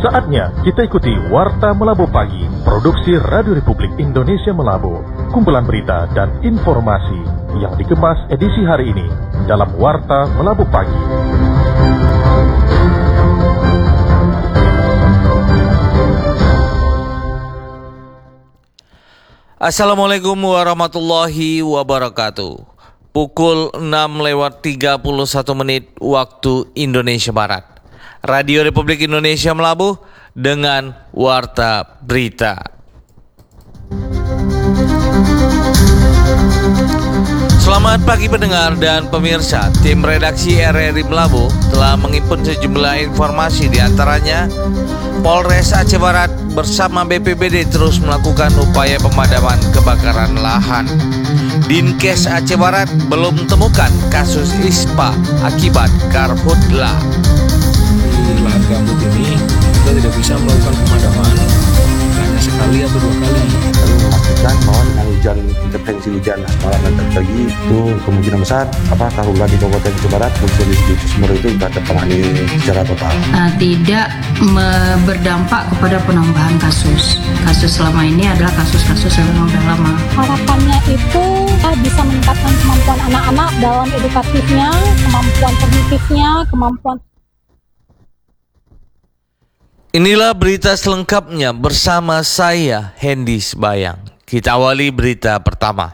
Saatnya kita ikuti Warta Melabu Pagi, produksi Radio Republik Indonesia Melabu. Kumpulan berita dan informasi yang dikemas edisi hari ini dalam Warta Melabu Pagi. Assalamualaikum warahmatullahi wabarakatuh. Pukul 6:31 waktu Indonesia Barat. Radio Republik Indonesia Melabu dengan Warta Berita. Selamat pagi pendengar dan pemirsa. Tim redaksi RRI Melabu telah menghimpun sejumlah informasi, di antaranya Polres Aceh Barat bersama BPBD terus melakukan upaya pemadaman kebakaran lahan. Dinkes Aceh Barat belum temukan kasus ISPA akibat karhutla. Di lahan gambut ini kita tidak bisa melakukan pemadaman hanya sekali atau dua kali. Kami memastikan bahwa dengan intervensi hujan malam dan pagi itu kemungkinan besar karhutla di Kabupaten Aceh Barat khususnya di Sumber itu sudah tertangani secara total. Tidak berdampak kepada penambahan kasus. Kasus selama ini adalah kasus-kasus yang memang sudah lama. Harapannya itu bisa meningkatkan kemampuan anak-anak dalam edukatifnya, kemampuan kognitifnya, kemampuan. Inilah berita selengkapnya bersama saya, Hendy Sebayang. Kita awali berita pertama.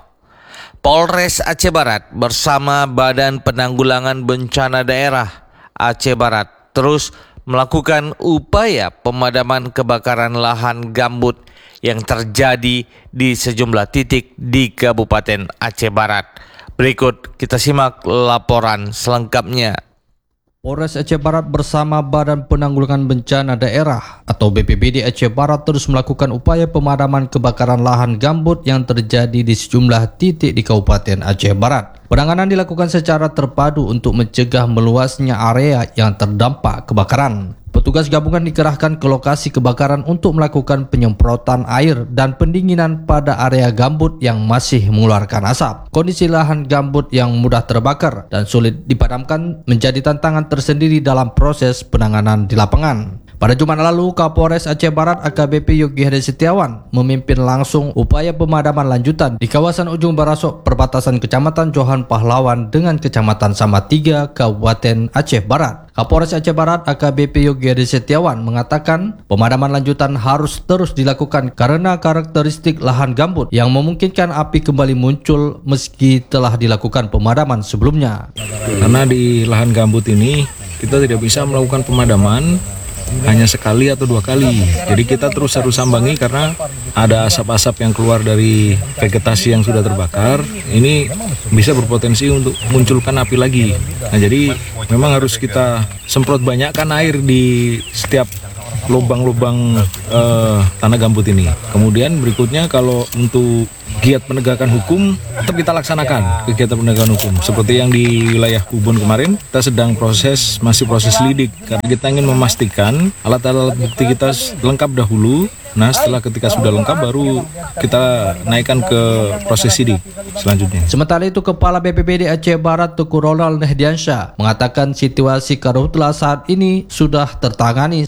Polres Aceh Barat bersama Badan Penanggulangan Bencana Daerah Aceh Barat terus melakukan upaya pemadaman kebakaran lahan gambut yang terjadi di sejumlah titik di Kabupaten Aceh Barat. Berikut kita simak laporan selengkapnya. Polres Aceh Barat bersama Badan Penanggulangan Bencana Daerah atau BPBD Aceh Barat terus melakukan upaya pemadaman kebakaran lahan gambut yang terjadi di sejumlah titik di Kabupaten Aceh Barat. Penanganan dilakukan secara terpadu untuk mencegah meluasnya area yang terdampak kebakaran. Petugas gabungan dikerahkan ke lokasi kebakaran untuk melakukan penyemprotan air dan pendinginan pada area gambut yang masih mengeluarkan asap. Kondisi lahan gambut yang mudah terbakar dan sulit dipadamkan menjadi tantangan tersendiri dalam proses penanganan di lapangan. Pada Jumat lalu, Kapolres Aceh Barat AKBP Yogi Hadi Setiawan memimpin langsung upaya pemadaman lanjutan di kawasan Ujung Barasok perbatasan Kecamatan Johan Pahlawan dengan Kecamatan Samatiga, Kabupaten Aceh Barat. Kapolres Aceh Barat AKBP Yogi Hadi Setiawan mengatakan pemadaman lanjutan harus terus dilakukan karena karakteristik lahan gambut yang memungkinkan api kembali muncul meski telah dilakukan pemadaman sebelumnya. Karena di lahan gambut ini kita tidak bisa melakukan pemadaman hanya sekali atau dua kali. Jadi kita terus harus sambangi karena ada asap-asap yang keluar dari vegetasi yang sudah terbakar. Ini bisa berpotensi untuk munculkan api lagi. Nah, jadi memang harus kita semprot banyakkan air di setiap lubang-lubang tanah gambut ini. Kemudian berikutnya kalau untuk giat penegakan hukum tetap kita laksanakan kegiatan penegakan hukum seperti yang di wilayah Kubun kemarin. Kita sedang masih proses lidik karena kita ingin memastikan alat-alat bukti kita lengkap dahulu. Nah, setelah ketika sudah lengkap baru kita naikkan ke proses sidik selanjutnya. Sementara itu, Kepala BPBD Aceh Barat Tuku Ronald Nehdiansyah mengatakan situasi karhutla saat ini sudah tertangani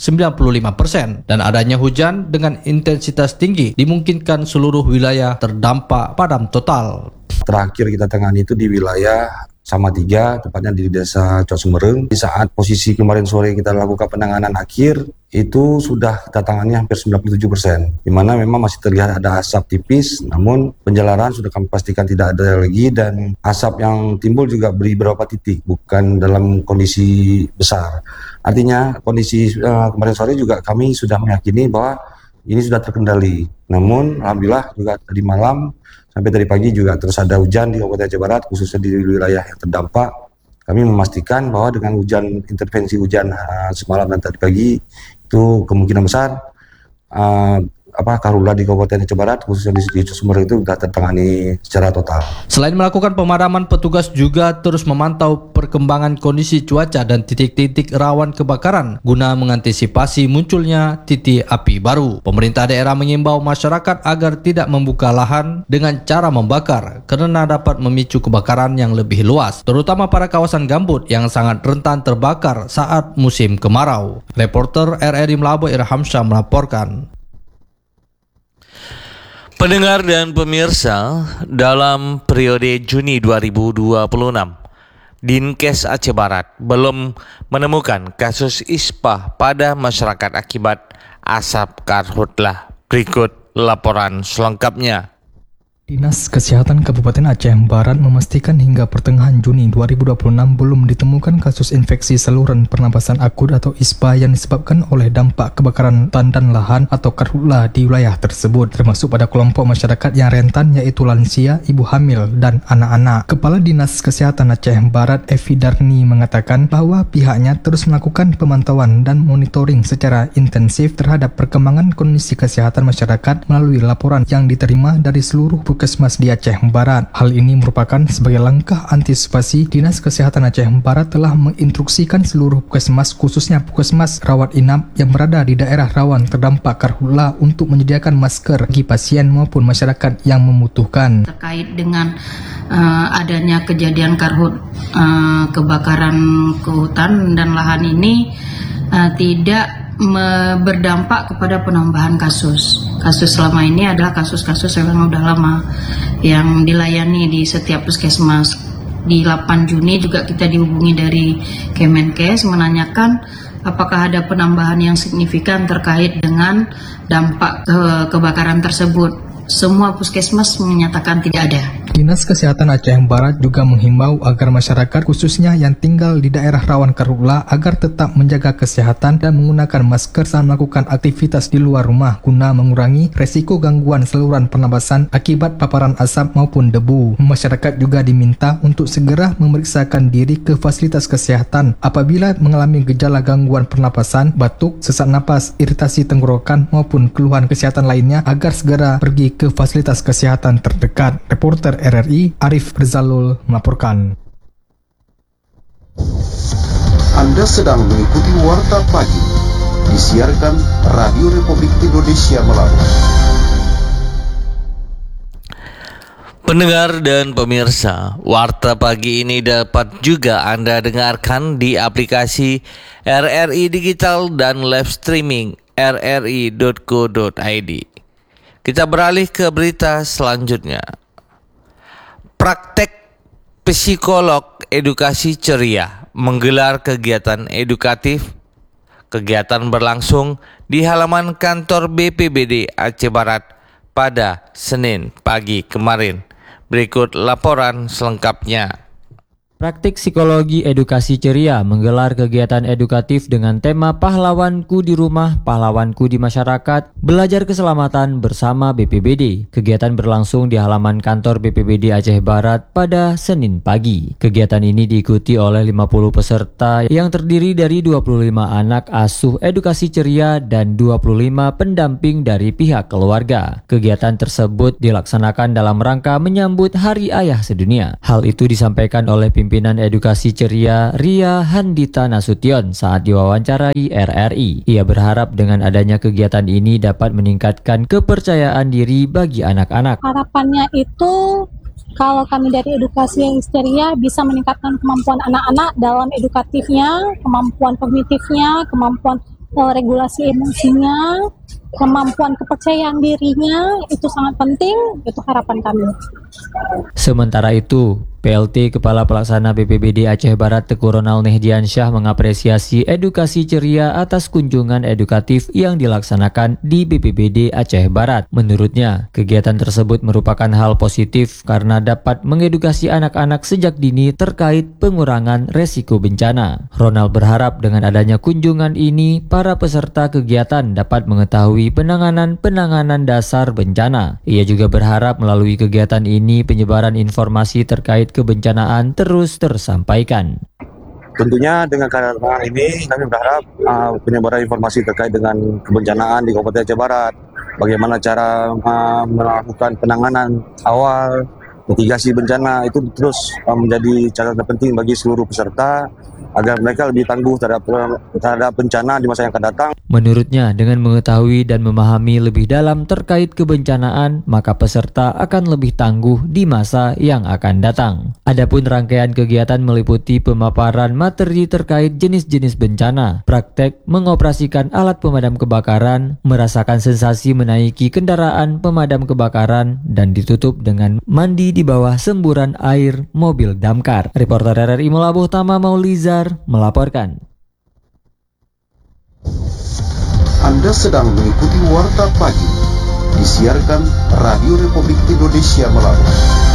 95% dan adanya hujan dengan intensitas tinggi dimungkinkan seluruh wilayah terdampak padam total. Terakhir kita tangani itu di wilayah Samatiga, tepatnya di Desa Cok Sumereng. Di saat posisi kemarin sore kita lakukan penanganan akhir, itu sudah kita tangani hampir 97%. Di mana memang masih terlihat ada asap tipis, namun penjalaran sudah kami pastikan tidak ada lagi dan asap yang timbul juga di beberapa titik, bukan dalam kondisi besar. Artinya kondisi kemarin sore juga kami sudah meyakini bahwa ini sudah terkendali. Namun alhamdulillah juga tadi malam sampai tadi pagi juga terus ada hujan di Kabupaten Aceh Barat, khususnya di wilayah yang terdampak. Kami memastikan bahwa dengan intervensi hujan semalam dan tadi pagi itu kemungkinan besar karhutla di Kabupaten Aceh Barat, khususnya di Sumber itu sudah tertangani secara total. Selain melakukan pemadaman, petugas juga terus memantau perkembangan kondisi cuaca dan titik-titik rawan kebakaran guna mengantisipasi munculnya titik api baru. Pemerintah daerah mengimbau masyarakat agar tidak membuka lahan dengan cara membakar karena dapat memicu kebakaran yang lebih luas, terutama pada kawasan gambut yang sangat rentan terbakar saat musim kemarau. Reporter RRI Melabo Irhamsyah melaporkan. Pendengar dan pemirsa, dalam periode Juni 2026, Dinkes Aceh Barat belum menemukan kasus ispa pada masyarakat akibat asap karhutla. Berikut laporan selengkapnya. Dinas Kesehatan Kabupaten Aceh Barat memastikan hingga pertengahan Juni 2026 belum ditemukan kasus infeksi saluran pernapasan akut atau ISPA yang disebabkan oleh dampak kebakaran hutan dan lahan atau karhutla di wilayah tersebut, termasuk pada kelompok masyarakat yang rentan yaitu lansia, ibu hamil, dan anak-anak. Kepala Dinas Kesehatan Aceh Barat Evi Darni mengatakan bahwa pihaknya terus melakukan pemantauan dan monitoring secara intensif terhadap perkembangan kondisi kesehatan masyarakat melalui laporan yang diterima dari seluruh Puskesmas di Aceh Barat. Hal ini merupakan sebagai langkah antisipasi. Dinas Kesehatan Aceh Barat telah menginstruksikan seluruh puskesmas, khususnya puskesmas rawat inap yang berada di daerah rawan terdampak karhutla untuk menyediakan masker bagi pasien maupun masyarakat yang membutuhkan. Terkait dengan adanya kejadian kebakaran ke hutan dan lahan ini tidak berdampak kepada penambahan kasus. Kasus selama ini adalah kasus-kasus yang sudah lama yang dilayani di setiap puskesmas. Di 8 Juni juga kita dihubungi dari Kemenkes menanyakan apakah ada penambahan yang signifikan terkait dengan dampak kebakaran tersebut. Semua puskesmas menyatakan tidak ada. Dinas Kesehatan Aceh Barat juga menghimbau agar masyarakat khususnya yang tinggal di daerah rawan karhutla agar tetap menjaga kesehatan dan menggunakan masker saat melakukan aktivitas di luar rumah guna mengurangi resiko gangguan saluran pernapasan akibat paparan asap maupun debu. Masyarakat juga diminta untuk segera memeriksakan diri ke fasilitas kesehatan apabila mengalami gejala gangguan pernapasan, batuk, sesak napas, iritasi tenggorokan maupun keluhan kesehatan lainnya agar segera pergi ke fasilitas kesehatan terdekat. Reporter RRI Arif Rizalul melaporkan. Anda sedang mengikuti Warta Pagi, disiarkan Radio Republik Indonesia Melabo. Pendengar dan pemirsa, Warta Pagi ini dapat juga Anda dengarkan di aplikasi RRI Digital dan live streaming rri.co.id. Kita beralih ke berita selanjutnya. Praktek Psikolog Edukasi Ceria menggelar kegiatan edukatif. Kegiatan berlangsung di halaman kantor BPBD Aceh Barat pada Senin pagi kemarin. Berikut laporan selengkapnya. Praktik Psikologi Edukasi Ceria menggelar kegiatan edukatif dengan tema Pahlawanku di Rumah, Pahlawanku di Masyarakat, Belajar Keselamatan bersama BPBD. Kegiatan berlangsung di halaman kantor BPBD Aceh Barat pada Senin pagi. Kegiatan ini diikuti oleh 50 peserta yang terdiri dari 25 anak asuh edukasi ceria dan 25 pendamping dari pihak keluarga. Kegiatan tersebut dilaksanakan dalam rangka menyambut Hari Ayah Sedunia. Hal itu disampaikan oleh Pimpinan Edukasi Ceria Ria Handita Nasution saat diwawancarai RRI. Ia berharap dengan adanya kegiatan ini dapat meningkatkan kepercayaan diri bagi anak-anak. Harapannya itu kalau kami dari Edukasi Ceria bisa meningkatkan kemampuan anak-anak dalam edukatifnya, kemampuan kognitifnya, kemampuan regulasi emosinya, kemampuan kepercayaan dirinya, itu sangat penting, itu harapan kami. Sementara itu, PLT Kepala Pelaksana BPBD Aceh Barat Teguh Ronald Nehdiansyah mengapresiasi Edukasi Ceria atas kunjungan edukatif yang dilaksanakan di BPBD Aceh Barat. Menurutnya, kegiatan tersebut merupakan hal positif karena dapat mengedukasi anak-anak sejak dini terkait pengurangan resiko bencana. Ronald berharap dengan adanya kunjungan ini, para peserta kegiatan dapat mengetahui penanganan dasar bencana. Ia juga berharap melalui kegiatan ini penyebaran informasi terkait kebencanaan terus tersampaikan. Tentunya dengan kedatangan ini kami berharap penyebaran informasi terkait dengan kebencanaan di Kabupaten Aceh Barat bagaimana cara melakukan penanganan awal, mitigasi bencana itu terus menjadi catatan penting bagi seluruh peserta agar mereka lebih tangguh terhadap bencana di masa yang akan datang. Menurutnya, dengan mengetahui dan memahami lebih dalam terkait kebencanaan, maka peserta akan lebih tangguh di masa yang akan datang. Adapun rangkaian kegiatan meliputi pemaparan materi terkait jenis-jenis bencana, praktek mengoperasikan alat pemadam kebakaran, merasakan sensasi menaiki kendaraan pemadam kebakaran, dan ditutup dengan mandi di bawah semburan air mobil damkar. Reporter RRI Melabuh Tama Maulizar melaporkan. Anda sedang mengikuti Warta Pagi, disiarkan Radio Republik Indonesia Melabuh.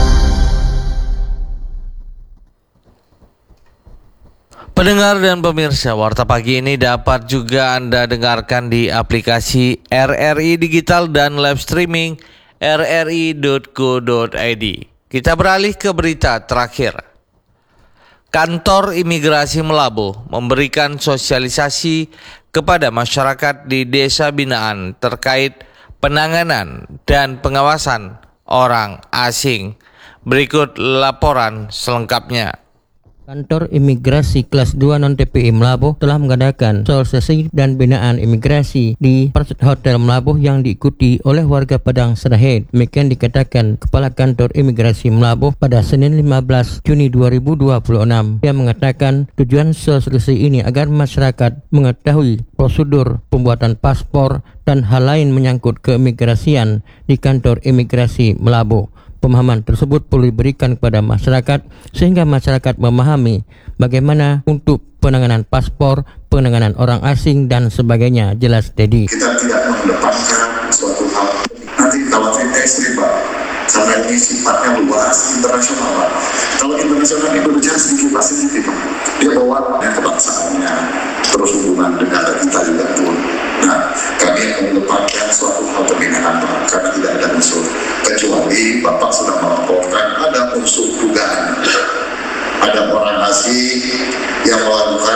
Pendengar dan pemirsa, Warta Pagi ini dapat juga Anda dengarkan di aplikasi RRI Digital dan live streaming rri.co.id. Kita beralih ke berita terakhir. Kantor Imigrasi Melabuh memberikan sosialisasi kepada masyarakat di Desa Binaan terkait penanganan dan pengawasan orang asing. Berikut laporan selengkapnya. Kantor Imigrasi Kelas 2 Non-TPI Melabuh telah mengadakan sosialisasi dan binaan imigrasi di Pursuit Hotel Melabuh yang diikuti oleh warga Padang Serahid. Demikian dikatakan Kepala Kantor Imigrasi Melabuh pada Senin 15 Juni 2026. Dia mengatakan tujuan sosialisasi ini agar masyarakat mengetahui prosedur pembuatan paspor dan hal lain menyangkut keimigrasian di Kantor Imigrasi Melabuh. Pemahaman tersebut perlu diberikan kepada masyarakat sehingga masyarakat memahami bagaimana untuk penanganan paspor, penanganan orang asing dan sebagainya. Jelas Dedi. Kita tidak mengedepankan suatu hal. Nanti kalau ekstrim Pak, karena ini sifatnya luas internasional Pak. Kalau internasional itu bicara sedikit Pak. Dia bawa kebangsaannya, terus hubungan negara kita juga pun. Nah, kami akan mengedepankan suatu hal pembinaan Pak, karena tidak ada unsur. Kecuali Bapak sudah melaporkan ada unsur dugaan, ada orang asing yang melakukan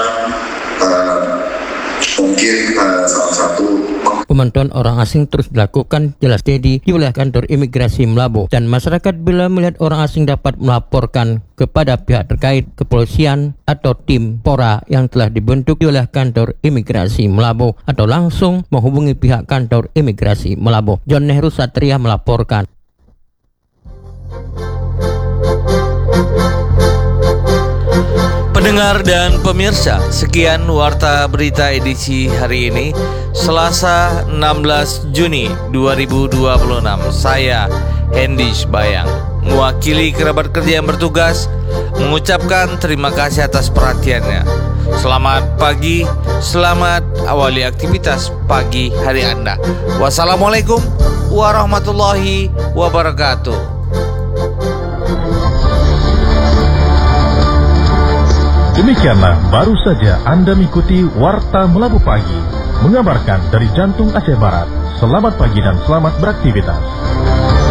mungkin salah satu pemantauan orang asing terus dilakukan, jelas Dedi, di wilayah Kantor Imigrasi Melabuh, dan masyarakat bila melihat orang asing dapat melaporkan kepada pihak terkait, kepolisian atau tim PORA yang telah dibentuk di wilayah Kantor Imigrasi Melabuh atau langsung menghubungi pihak Kantor Imigrasi Melabuh. John Nehru Satria melaporkan. Pendengar dan pemirsa, sekian Warta Berita edisi hari ini, Selasa 16 Juni 2026. Saya Hendis Bayang, mewakili kerabat kerja yang bertugas, mengucapkan terima kasih atas perhatiannya. Selamat pagi, selamat awali aktivitas pagi hari Anda. Wassalamualaikum warahmatullahi wabarakatuh. Demikianlah baru saja Anda mengikuti Warta Melabuh Pagi, mengabarkan dari jantung Aceh Barat. Selamat pagi dan selamat beraktivitas.